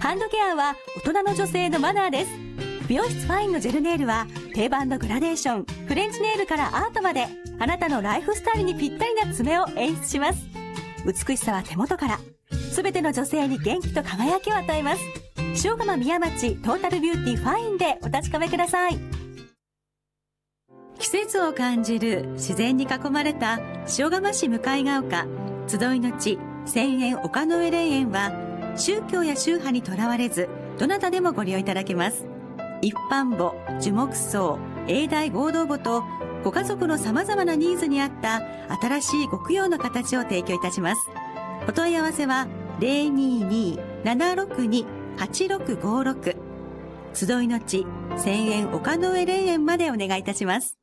ハンドケアは大人の女性のマナーです。美容室ファインのジェルネイルは定番のグラデーション、フレンチネイルからアートまで、あなたのライフスタイルにぴったりな爪を演出します。美しさは手元から。すべての女性に元気と輝きを与えます。塩釜宮町トータルビューティーファインでお確かめください。季節を感じる自然に囲まれた塩釜市向ヶ丘集いの地千円丘の上霊園は、宗教や宗派にとらわれずどなたでもご利用いただけます。一般墓、樹木葬、永代合同墓とご家族の様々なニーズに合った新しいご供養の形を提供いたします。お問い合わせは 022-762-8656 集いの地千円丘の上霊園までお願いいたします。